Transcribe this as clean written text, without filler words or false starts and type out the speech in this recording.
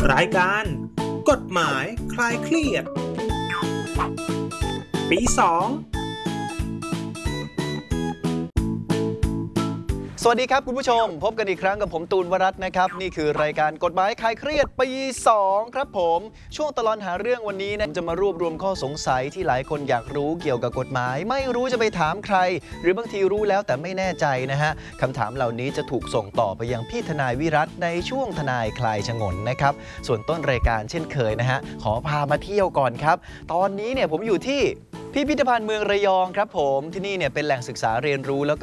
รายการกฎหมายคลายเครียดปี2 สวัสดีครับคุณผู้ชมพบกันอีกครั้งกับผมตูนวรัตน์นะครับนี่คือรายการกฎหมายคลายเครียดปี2ครับผมช่วงตลอดหาเรื่องวันนี้นะจะมารวบรวมข้อสงสัยที่หลายคนอยากรู้เกี่ยวกับกฎหมายไม่รู้จะไปถามใครหรือบางทีรู้แล้วแต่ไม่แน่ใจนะฮะคำถามเหล่านี้จะถูกส่งต่อไปยังพี่ทนายวิรัตน์ในช่วงทนายคลายฉงนนะครับส่วนต้นรายการเช่นเคยนะฮะขอพามาเที่ยวก่อนครับตอนนี้เนี่ยผมอยู่ที่พิพิธภัณฑ์เมืองระยองครับผมที่นี่เนี่ยเป็นแหล่งศึกษาเรียนรู้แล้วก็